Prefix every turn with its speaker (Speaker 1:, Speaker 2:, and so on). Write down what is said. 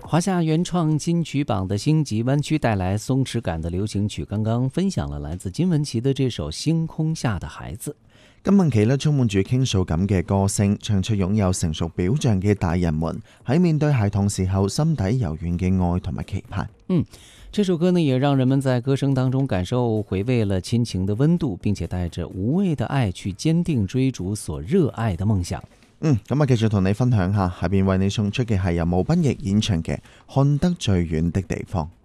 Speaker 1: 华夏原创金曲榜的星级湾区带来松弛感的流行曲，剛剛分享了來自金玟岐的這首《星空下的孩子》。
Speaker 2: 金玟岐充滿住傾訴感嘅歌聲，唱出擁有成熟表象嘅大人們喺面對孩童時候心底柔軟嘅愛同埋期盼。
Speaker 1: 這首歌呢，也讓人們在歌聲當中感受回味了親情的溫度，並且帶着無畏的愛去堅定追逐所熱愛的夢想。
Speaker 2: 咁繼續同你分享下，下邊為你送出嘅係由毛斌奕演唱嘅《看得最遠的地方》。